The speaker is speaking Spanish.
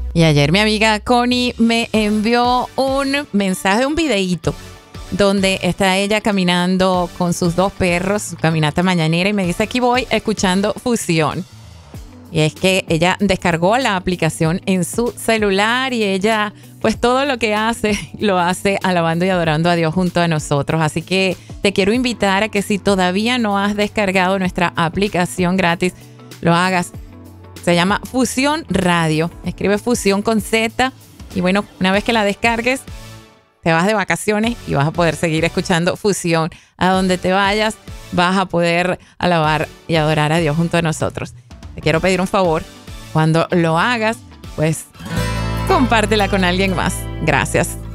Y ayer mi amiga Connie me envió un mensaje, un videíto, donde está ella caminando con sus 2 perros, su caminata mañanera, y me dice: aquí voy escuchando Fusión. Y es que ella descargó la aplicación en su celular y ella, pues todo lo que hace, lo hace alabando y adorando a Dios junto a nosotros. Así que te quiero invitar a que si todavía no has descargado nuestra aplicación gratis, lo hagas. Se llama Fusión Radio. Escribe Fusión con Z. Y bueno, una vez que la descargues, te vas de vacaciones y vas a poder seguir escuchando Fusión. A donde te vayas, vas a poder alabar y adorar a Dios junto a nosotros. Te quiero pedir un favor. Cuando lo hagas, pues compártela con alguien más. Gracias.